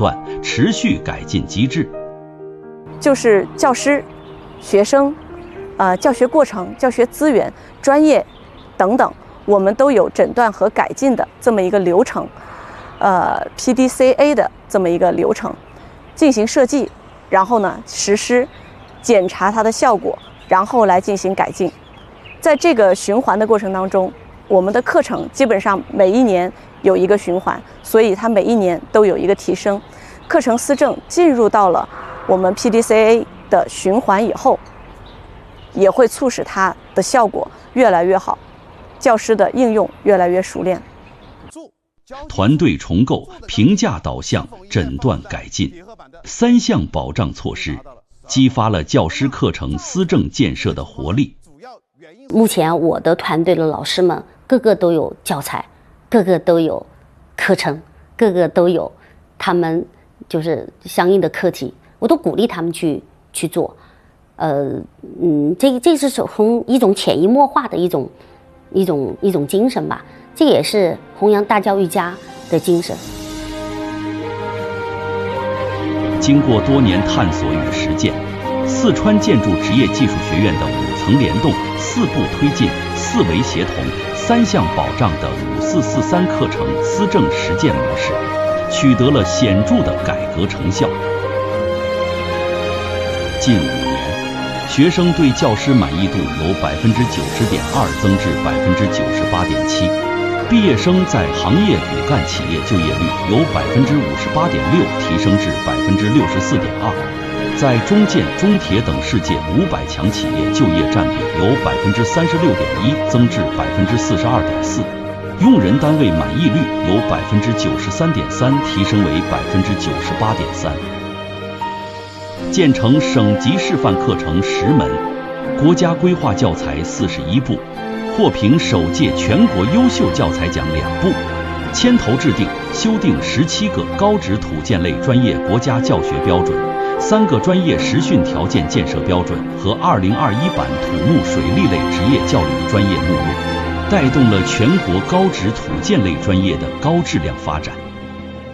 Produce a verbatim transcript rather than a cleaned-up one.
断，持续改进机制。 就是教师、学生、呃教学过程、教学资源、专业等等，我们都有诊断和改进的这么一个流程，呃 P D C A 的这么一个流程进行设计，然后呢实施，检查它的效果，然后来进行改进。在这个循环的过程当中，我们的课程基本上每一年有一个循环，所以它每一年都有一个提升。课程思政进入到了我们 P D C A 的循环以后，也会促使它的效果越来越好，教师的应用越来越熟练。 团队重构、评价导向、诊断改进三项保障措施，激发了教师课程思政建设的活力。 目前我的团队的老师们个个都有教材，个个都有课程，个个都有他们就是相应的课题，我都鼓励他们去去做。呃，嗯，这这是从一种潜移默化的一种一种一种精神吧，这也是弘扬大教育家的精神。 经过多年探索与实践，四川建筑职业技术学院的五层联动、四步推进、四维协同、三项保障的五四四三课程思政实践模式，取得了显著的改革成效。近五年，学生对教师满意度由百分之九十点二增至百分之九十八点七，毕业生在行业骨干企业就业率由百分之五十八点六提升至百分之六十四点二。在中建、中铁等世界五百强企业就业占比由百分之三十六点一增至百分之四十二点四，用人单位满意率由百分之九十三点三提升为百分之九十八点三。建成省级示范课程十门，国家规划教材四十一部，获评首届全国优秀教材奖两部，牵头制定、修订十七个高职土建类专业国家教学标准。三个专业实训条件建设标准和二零二一版土木水利类职业教育专业目录，带动了全国高职土建类专业的高质量发展。